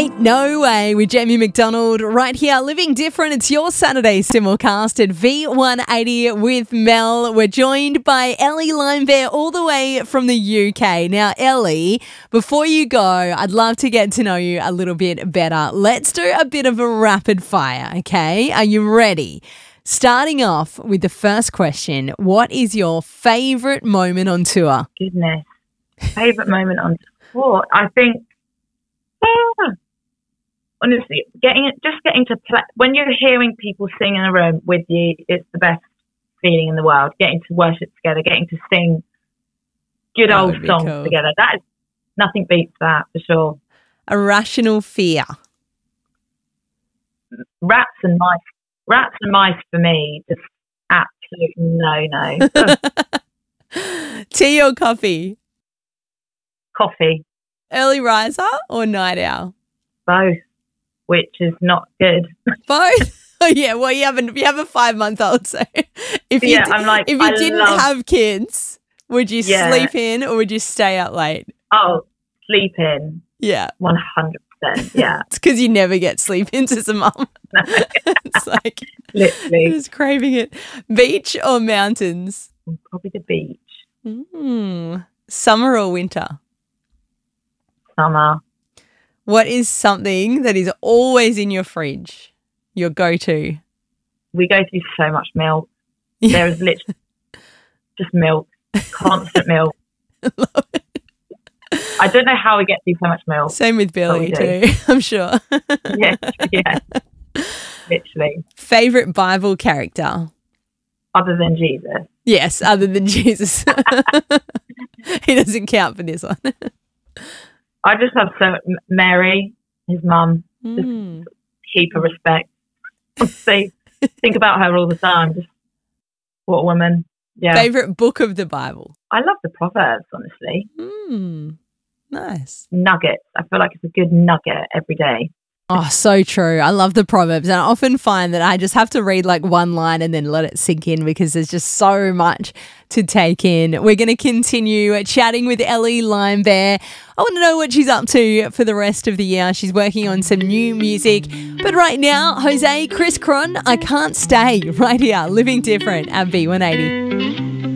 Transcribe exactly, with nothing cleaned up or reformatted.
Ain't No Way with Jamie McDonald right here, Living Different. It's your Saturday simulcast at V one eighty with Mel. We're joined by Ellie Limebear all the way from the U K. Now, Ellie, before you go, I'd love to get to know you a little bit better. Let's do a bit of a rapid fire, okay? Are you ready? Starting off with the first question, what is your favourite moment on tour? Goodness. Favourite moment on tour? I think, ah, honestly, getting just getting to play, when you're hearing people sing in a room with you, it's the best feeling in the world. Getting to worship together, getting to sing good That old would be songs cool. together. That is, nothing beats that for sure. A rational fear. Rats and mice. Rats and mice for me, just absolute no-no. Ugh. Tea or coffee? Coffee, Early riser or night owl? both, which is not good. Both? Oh, yeah, well, you haven't. You have a five-month-old, so if you Yeah, di- I'm like, if you I didn't love- have kids, would you Yeah. sleep in or would you stay up late? Oh, sleep in, Yeah, one hundred percent, yeah. it's because you never get sleep ins as a mum. It's like Literally. just craving it. Beach or mountains? Probably the beach, Mm. Summer or winter? summer. What is something that is always in your fridge? Your go-to? We go through so much milk. Yeah. There is literally just milk, constant milk. I don't know how we get through so much milk. Same with Billy Probably too, I'm sure. Yeah, yeah, literally. Favorite Bible character? Other than Jesus. Yes, other than Jesus. He doesn't count for this one. I just have so Mary, his mum, Mm. keep her respect. See, think about her all the time. Just what a woman. Yeah. Favorite book of the Bible? I love the Proverbs, honestly. Mm. Nice. Nuggets. I feel like it's a good nugget every day. Oh, so true. I love the Proverbs, and I often find that I just have to read like one line and then let it sink in because there's just so much to take in. We're going to continue chatting with Ellie Limebear. I want to know what she's up to for the rest of the year. She's working on some new music. But right now, Jose, Chris Cron, I Can't Stay, right here, Living Different at V one eighty.